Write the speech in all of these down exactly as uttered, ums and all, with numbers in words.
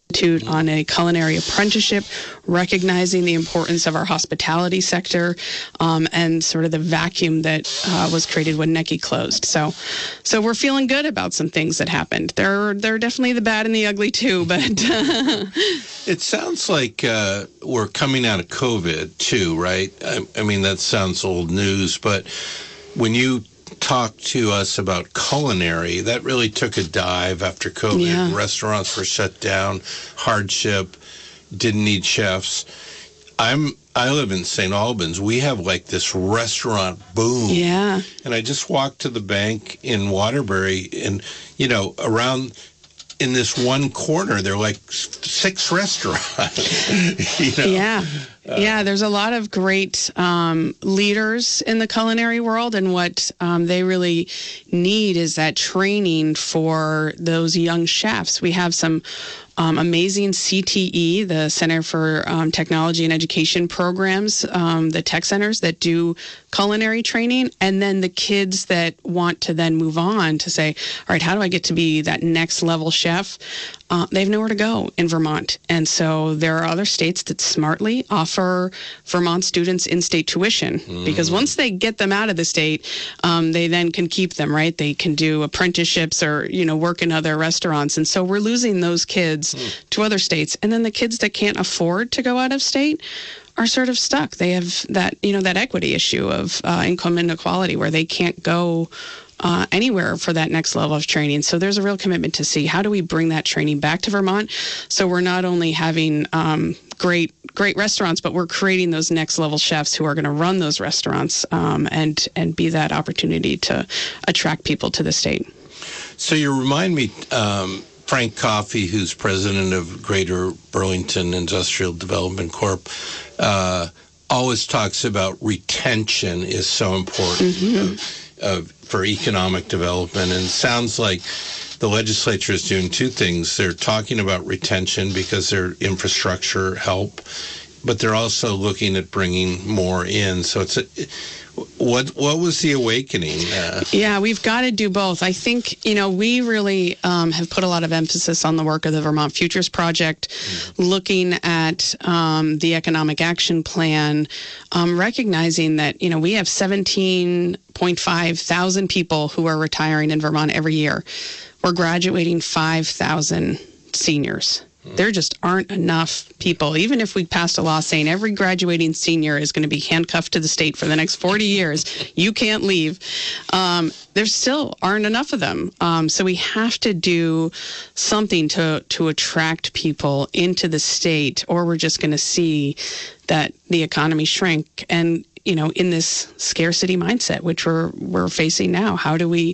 on a culinary apprenticeship, recognizing the importance of our hospitality sector um, and sort of the vacuum that uh, was created when N E C I closed. So, so we're feeling good about some things that happened. There, there are definitely the bad and the ugly too. But it sounds like uh, we're coming out of COVID too, right? I, I mean, that sounds old news, but when you talk to us about culinary, that really took a dive after COVID. Yeah. Restaurants were shut down, hardship, didn't need chefs. I'm I live in Saint Albans. We have like this restaurant boom. Yeah. And I just walked to the bank in Waterbury, and you know, around in this one corner, there are like six restaurants. you know? Yeah. Uh, yeah, there's a lot of great um, leaders in the culinary world, and what um, they really need is that training for those young chefs. We have some um, amazing C T E, the Center for um, Technology and Education programs, um, the tech centers that do culinary training, and then the kids that want to then move on to say, all right, how do I get to be that next level chef? Uh, they have nowhere to go in Vermont. And so there are other states that smartly offer Vermont students in-state tuition, mm. because once they get them out of the state, um, they then can keep them, right? They can do apprenticeships or, you know, work in other restaurants. And so we're losing those kids mm. to other states. And then the kids that can't afford to go out of state are sort of stuck. They have that, you know, that equity issue of uh, income inequality where they can't go Uh, anywhere for that next level of training. So there's a real commitment to see how do we bring that training back to Vermont, so we're not only having um, great great restaurants, but we're creating those next level chefs who are going to run those restaurants um, and and be that opportunity to attract people to the state. So you remind me, um, Frank Coffey, who's president of Greater Burlington Industrial Development Corp, uh, always talks about retention is so important. Mm-hmm. uh, uh, for economic development, and it sounds like the legislature is doing two things. They're talking about retention because their infrastructure help, but they're also looking at bringing more in. So it's a, what what was the awakening? Uh, yeah, we've got to do both. I think, you know, we really um, have put a lot of emphasis on the work of the Vermont Futures Project, mm-hmm. looking at um, the Economic Action Plan, um, recognizing that, you know, we have seventeen point five thousand people who are retiring in Vermont every year. We're graduating five thousand seniors. There just aren't enough people. Even if we passed a law saying every graduating senior is going to be handcuffed to the state for the next forty years, you can't leave, um, there still aren't enough of them. Um, so we have to do something to, to attract people into the state, or we're just going to see that the economy shrink. And you know, in this scarcity mindset, which we're we're facing now, how do we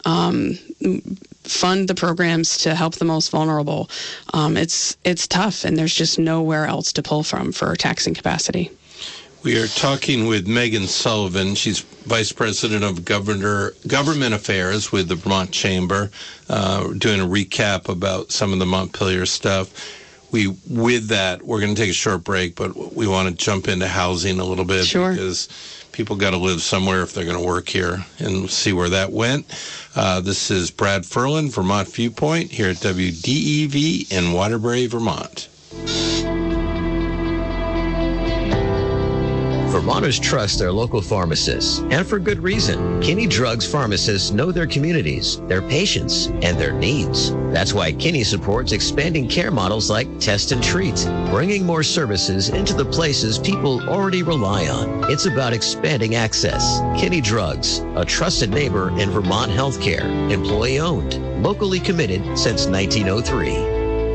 um, fund the programs to help the most vulnerable? Um, it's it's tough, and there's just nowhere else to pull from for taxing capacity. We are talking with Megan Sullivan. She's Vice President of Governor, Government Affairs with the Vermont Chamber, uh, doing a recap about some of the Montpelier stuff. We, with that, we're going to take a short break, but we want to jump into housing a little bit. Sure. Because people got to live somewhere if they're going to work here, and see where that went. Uh, this is Brad Ferland, Vermont Viewpoint, here at W D E V in Waterbury, Vermont. Vermonters trust their local pharmacists, and for good reason. Kinney Drugs pharmacists know their communities, their patients, and their needs. That's why Kinney supports expanding care models like Test and Treat, bringing more services into the places people already rely on. It's about expanding access. Kinney Drugs, a trusted neighbor in Vermont healthcare, employee-owned, locally committed since nineteen oh three.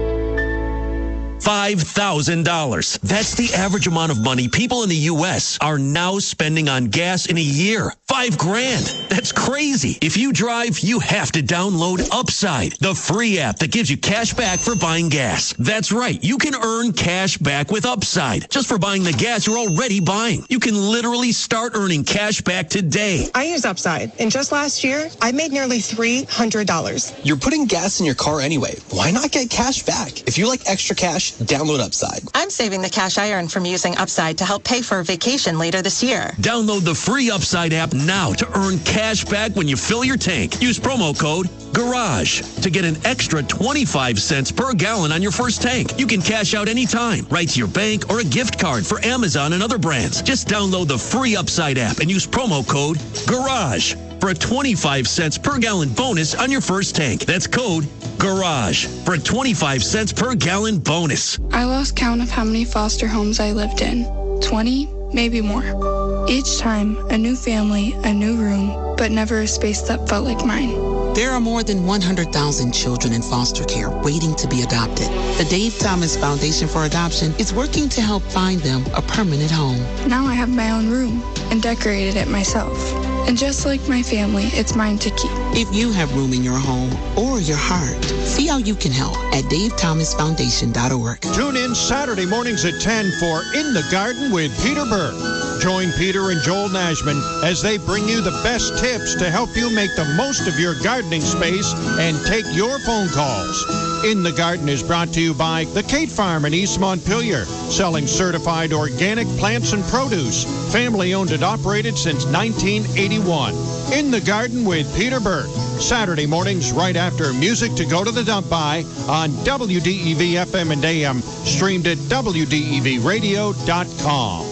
five thousand dollars. That's the average amount of money people in the U S are now spending on gas in a year. Five grand. That's crazy. If you drive, you have to download Upside, the free app that gives you cash back for buying gas. That's right. You can earn cash back with Upside just for buying the gas you're already buying. You can literally start earning cash back today. I use Upside, and just last year, I made nearly three hundred dollars. You're putting gas in your car anyway. Why not get cash back? If you like extra cash, download Upside. I'm saving the cash I earn from using Upside to help pay for a vacation later this year. Download the free Upside app now to earn cash back when you fill your tank. Use promo code GARAGE to get an extra twenty-five cents per gallon on your first tank. You can cash out anytime, right to your bank or a gift card for Amazon and other brands. Just download the free Upside app and use promo code GARAGE for a twenty-five cents per gallon bonus on your first tank. That's code GARAGE for a twenty-five cents per gallon bonus. I lost count of how many foster homes I lived in. twenty, maybe more. Each time, a new family, a new room, but never a space that felt like mine. There are more than one hundred thousand children in foster care waiting to be adopted. The Dave Thomas Foundation for Adoption is working to help find them a permanent home. Now I have my own room and decorated it myself. And just like my family, it's mine to keep. If you have room in your home or your heart, see how you can help at dave thomas foundation dot org. Tune in Saturday mornings at ten for In the Garden with Peter Burke. Join Peter and Joel Nashman as they bring you the best tips to help you make the most of your gardening space and take your phone calls. In the Garden is brought to you by the Kate Farm in East Montpelier, selling certified organic plants and produce. Family owned and operated since nineteen eighty-one. In the Garden with Peter Burke. Saturday mornings right after Music to Go to the Dump By on W D E V F M and A M, streamed at W D E V radio dot com.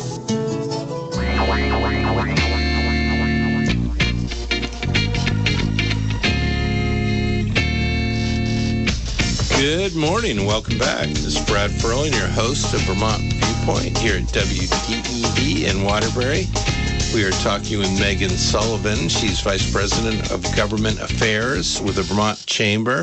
Good morning and welcome back. This is Brad Furling, your host of Vermont Viewpoint here at W D E V in Waterbury. We are talking with Megan Sullivan. She's Vice President of Government Affairs with the Vermont Chamber.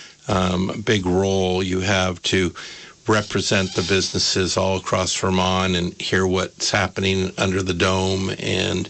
Um, a big role you have to represent the businesses all across Vermont and hear what's happening under the dome and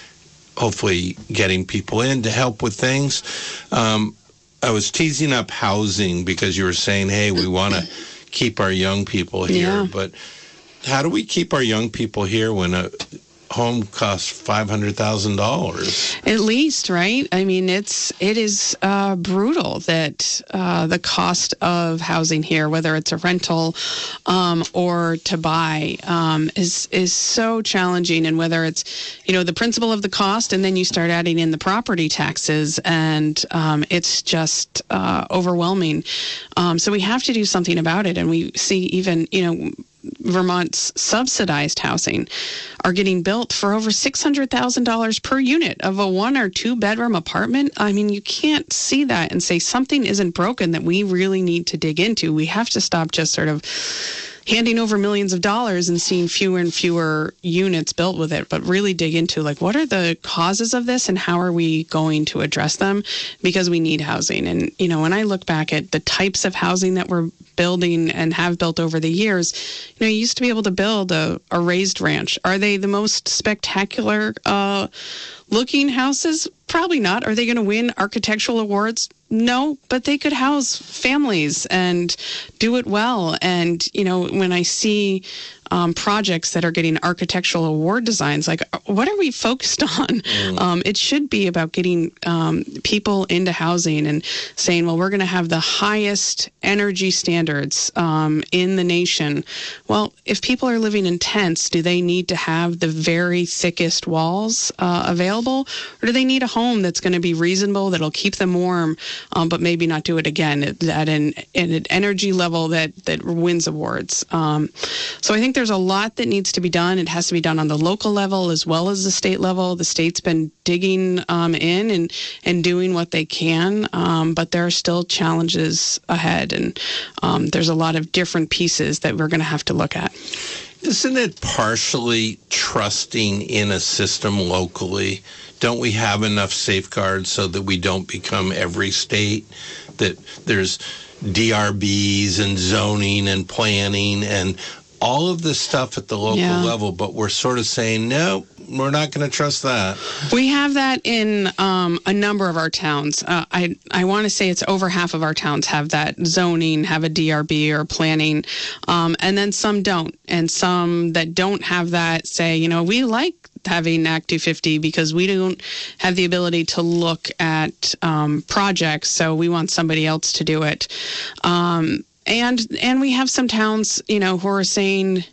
hopefully getting people in to help with things. Um, I was teasing up housing because you were saying, hey, we want to keep our young people here. Yeah. But how do we keep our young people here when a home costs five hundred thousand dollars? At least, right? I mean, it's it is uh, brutal that uh, the cost of housing here, whether it's a rental um, or to buy, um, is is so challenging. And whether it's, you know, the principle of the cost, and then you start adding in the property taxes, and um, it's just uh, overwhelming. Um, so we have to do something about it. And we see even, you know, Vermont's subsidized housing are getting built for over six hundred thousand dollars per unit of a one or two bedroom apartment. I mean, you can't see that and say something isn't broken that we really need to dig into. We have to stop just sort of handing over millions of dollars and seeing fewer and fewer units built with it, but really dig into, like, what are the causes of this and how are we going to address them? Because we need housing. And, you know, when I look back at the types of housing that we're building and have built over the years, you know, you used to be able to build a, a raised ranch. Are they the most spectacular uh, looking houses? Probably not. Are they going to win architectural awards? No, but they could house families and do it well. And, you know, when I see um, projects that are getting architectural award designs, like, what are we focused on? Mm. Um, it should be about getting um, people into housing and saying, well, we're going to have the highest energy standards um, in the nation. Well, if people are living in tents, do they need to have the very thickest walls uh, available? Or do they need a home that's going to be reasonable, that'll keep them warm, um, but maybe not do it again at an, at an energy level that, that wins awards? Um, so I think there's a lot that needs to be done. It has to be done on the local level as well as the state level. The state's been digging um, in and, and doing what they can, um, but there are still challenges ahead. And um, there's a lot of different pieces that we're going to have to look at. Isn't it partially trusting in a system locally? Don't we have enough safeguards so that we don't become every state? That there's D R Bs and zoning and planning and all of this stuff at the local yeah. level, but we're sort of saying, no, we're not going to trust that. We have that in um, a number of our towns. Uh, I I want to say it's over half of our towns have that zoning, have a D R B or planning, um, and then some don't. And some that don't have that say, you know, we like having Act two fifty because we don't have the ability to look at um, projects, so we want somebody else to do it. Um, and and we have some towns, you know, who are saying,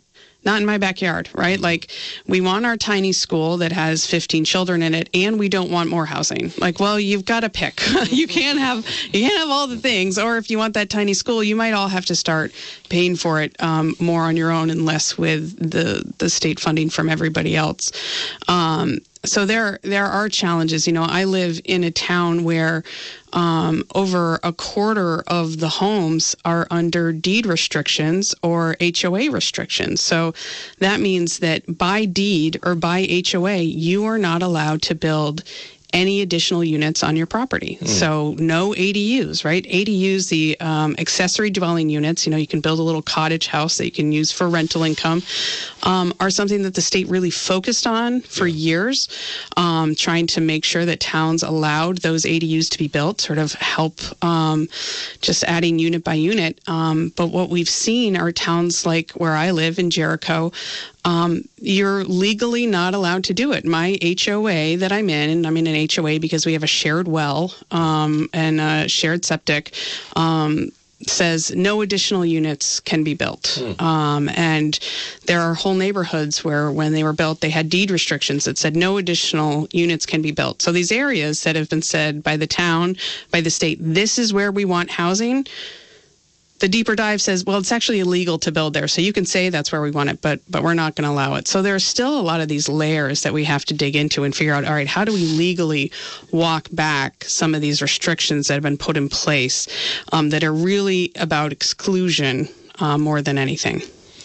not in my backyard, right? Like, we want our tiny school that has fifteen children in it, and we don't want more housing. Like, well, you've got to pick. you can't have you can't have all the things. Or if you want that tiny school, you might all have to start paying for it um, more on your own and less with the the state funding from everybody else. Um, so there there are challenges. You know, I live in a town where um, over a quarter of the homes are under deed restrictions or H O A restrictions. So that means that by deed or by H O A, you are not allowed to build any additional units on your property. Mm. So no A D Us, right? A D Us, the um, accessory dwelling units, you know, you can build a little cottage house that you can use for rental income, um, are something that the state really focused on for yeah. years, um, trying to make sure that towns allowed those A D Us to be built, sort of help um, just adding unit by unit. Um, but what we've seen are towns like where I live in Jericho, Um, you're legally not allowed to do it. My H O A that I'm in, and I'm in an H O A because we have a shared well um, and a shared septic, um, says no additional units can be built. Mm. Um, and there are whole neighborhoods where when they were built, they had deed restrictions that said no additional units can be built. So these areas that have been said by the town, by the state, this is where we want housing, the deeper dive says, well, it's actually illegal to build there. So you can say that's where we want it, but but we're not going to allow it. So there's still a lot of these layers that we have to dig into and figure out, all right, how do we legally walk back some of these restrictions that have been put in place um, that are really about exclusion uh, more than anything?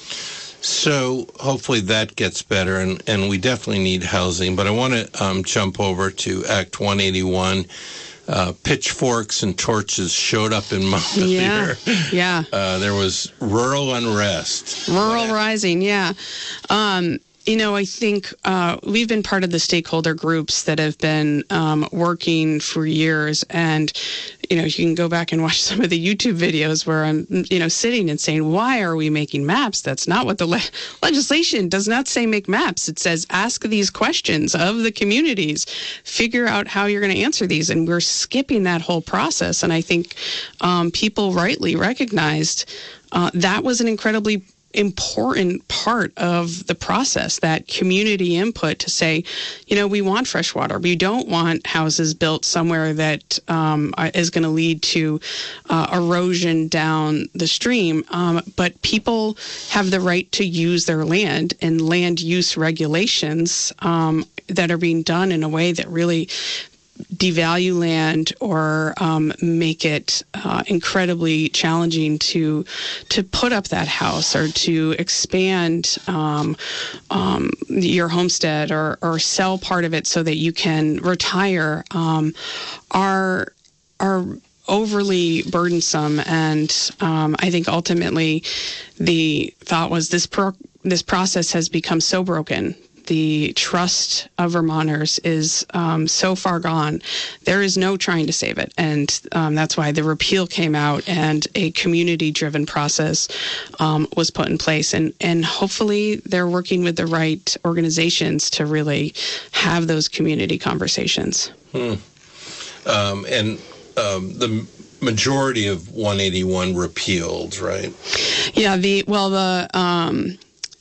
So hopefully that gets better, and, and we definitely need housing. But I want to um, jump over to Act one eighty-one. Uh, pitchforks and torches showed up in Montpelier. Yeah, yeah. Uh, there was rural unrest. Rural rising, yeah. Um, you know, I think uh, we've been part of the stakeholder groups that have been um, working for years. And, you know, you can go back and watch some of the YouTube videos where I'm, you know, sitting and saying, why are we making maps? That's not what the le- legislation does not say make maps. It says ask these questions of the communities, figure out how you're going to answer these. And we're skipping that whole process. And I think um, people rightly recognized uh, that was an incredibly important part of the process, that community input to say, you know, we want fresh water. We don't want houses built somewhere that um, is going to lead to uh, erosion down the stream. Um, but people have the right to use their land, and land use regulations um, that are being done in a way that really devalue land or um, make it uh, incredibly challenging to to put up that house or to expand um, um, your homestead or, or sell part of it so that you can retire um, are are overly burdensome. And um, I think ultimately the thought was this pro- this process has become so broken. The trust of Vermonters is um, so far gone. There is no trying to save it. And um, that's why the repeal came out and a community-driven process um, was put in place. And, and hopefully they're working with the right organizations to really have those community conversations. Hmm. Um, and um, the majority of one eighty-one repealed, right? Yeah, the well, the... Um,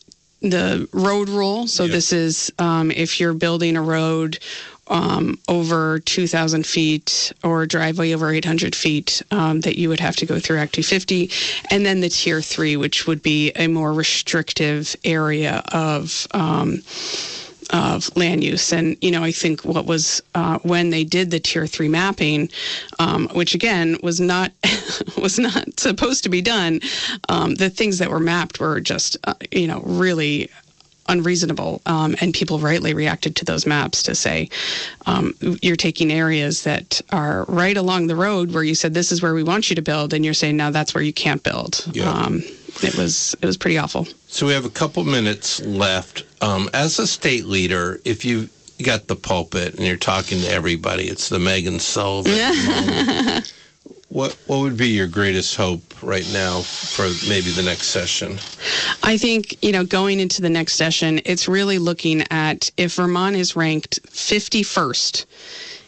the road rule. So yeah. This is um, if you're building a road um, over two thousand feet or a driveway over eight hundred feet, um, that you would have to go through Act two fifty. And then the Tier three, which would be a more restrictive area of um, of land use. And, you know, I think what was uh, when they did the Tier three mapping, um, which again was not was not supposed to be done, um, the things that were mapped were just, uh, you know, really unreasonable. Um, and people rightly reacted to those maps to say, um, you're taking areas that are right along the road where you said, this is where we want you to build. And you're saying, now that's where you can't build. Yeah. Um, it was it was pretty awful. So we have a couple minutes left. Um, as a state leader, if you got the pulpit and you're talking to everybody, it's the Megan Sullivan moment. What what would be your greatest hope right now for maybe the next session? I think, you know, going into the next session, it's really looking at if Vermont is ranked fifty-first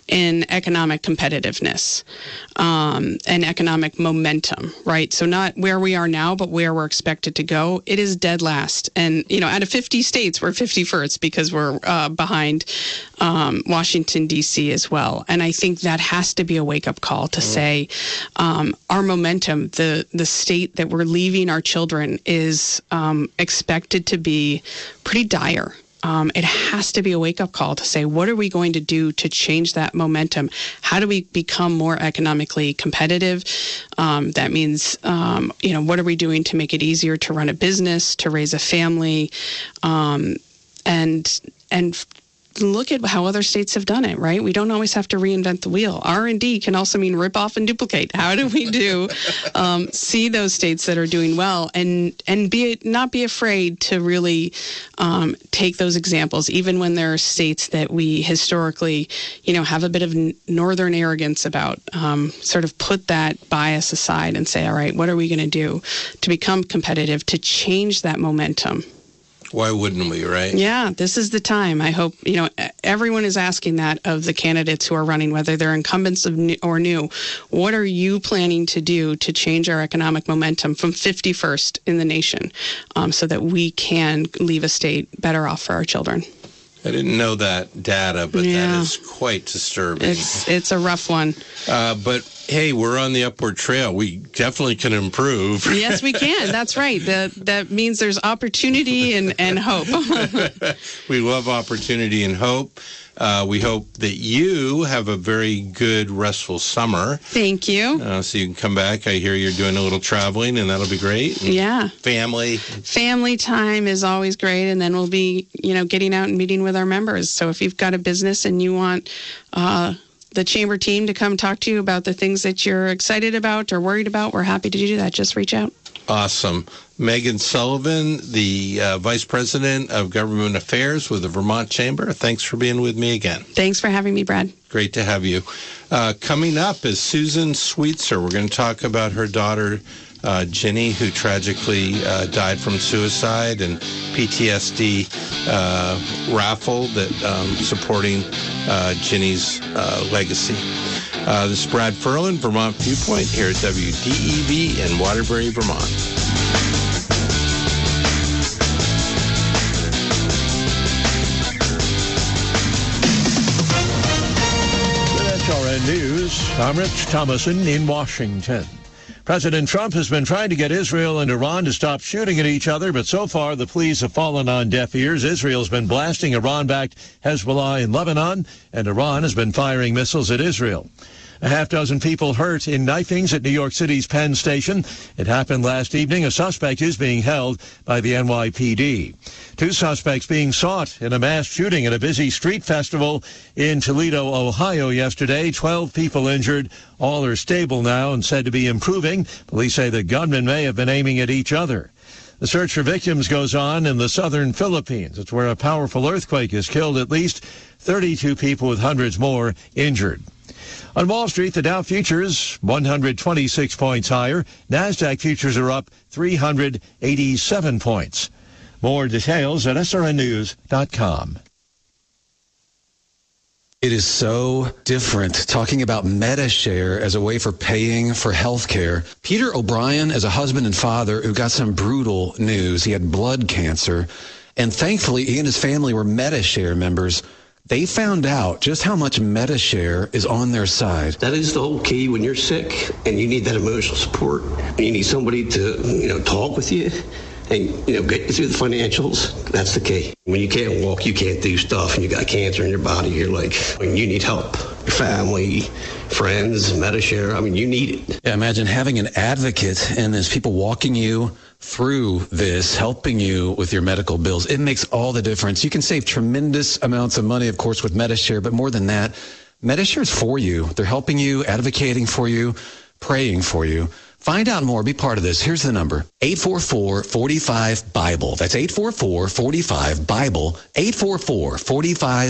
in economic competitiveness um, and economic momentum, right? So not where we are now, but where we're expected to go. It is dead last. And, you know, out of fifty states, we're fifty-first because we're uh, behind um, Washington, D C as well. And I think that has to be a wake-up call to say um, our momentum, the, the state that we're leaving our children is um, expected to be pretty dire. Um, it has to be a wake-up call to say, what are we going to do to change that momentum? How do we become more economically competitive? Um, that means, um, you know, what are we doing to make it easier to run a business, to raise a family, um, and and look at how other states have done it, right? We don't always have to reinvent the wheel. R and D can also mean rip off and duplicate. How do we do um, see those states that are doing well and and be not be afraid to really um, take those examples, even when there are states that we historically, you know, have a bit of northern arrogance about, um, sort of put that bias aside and say, all right, what are we going to do to become competitive, to change that momentum? Why wouldn't we, right? Yeah, this is the time. I hope, you know, everyone is asking that of the candidates who are running, whether they're incumbents of new or new. What are you planning to do to change our economic momentum from fifty-first in the nation um, so that we can leave a state better off for our children? I didn't know that data, but Yeah. that is quite disturbing. It's it's a rough one. Uh, but hey, we're on the upward trail. We definitely can improve. Yes, we can. That's right. That that means there's opportunity and, and hope. We love opportunity and hope. Uh, we hope that you have a very good, restful summer. Thank you. Uh, so you can come back. I hear you're doing a little traveling, and that'll be great. And yeah. Family. Family time is always great, and then we'll be, you know, getting out and meeting with our members. So if you've got a business and you want uh, the chamber team to come talk to you about the things that you're excited about or worried about, we're happy to do that. Just reach out. Awesome. Megan Sullivan, the uh, Vice President of Government Affairs with the Vermont Chamber. Thanks for being with me again. Thanks for having me, Brad. Great to have you. Uh, coming up is Susan Sweetser. We're going to talk about her daughter, uh, Ginny, who tragically uh, died from suicide, and P T S D uh, raffle that um, supporting uh, Ginny's uh, legacy. Uh, this is Brad Ferlin, Vermont Viewpoint, here at W D E V in Waterbury, Vermont. With H R N News, I'm Rich Thomason in Washington. President Trump has been trying to get Israel and Iran to stop shooting at each other, but so far the pleas have fallen on deaf ears. Israel's been blasting Iran-backed Hezbollah in Lebanon, and Iran has been firing missiles at Israel. A half dozen people hurt in knifings at New York City's Penn Station. It happened last evening. A suspect is being held by the N Y P D. Two suspects being sought in a mass shooting at a busy street festival in Toledo, Ohio yesterday. Twelve people injured. All are stable now and said to be improving. Police say the gunmen may have been aiming at each other. The search for victims goes on in the southern Philippines. It's where a powerful earthquake has killed at least thirty-two people with hundreds more injured. On Wall Street, the Dow futures one hundred twenty-six points higher. NASDAQ futures are up three hundred eighty-seven points. More details at S R N news dot com. It is so different talking about MediShare as a way for paying for health care. Peter O'Brien is a husband and father who got some brutal news. He had blood cancer, and thankfully he and his family were MediShare members. They found out just how much MediShare is on their side. That is the whole key when you're sick and you need that emotional support. And you need somebody to, you know, talk with you and, you know, get you through the financials. That's the key. When you can't walk, you can't do stuff, and you got cancer in your body, you're like, I mean, you need help. Your family, friends, MediShare, I mean, you need it. Yeah, imagine having an advocate and there's people walking you through this, helping you with your medical bills. It makes all the difference. You can save tremendous amounts of money, of course, with MediShare, but more than that, MediShare is for you. They're helping you, advocating for you, praying for you. Find out more. Be part of this. Here's the number. eight four four, four five, BIBLE. That's eight four four, four five, BIBLE. eight four four, four five,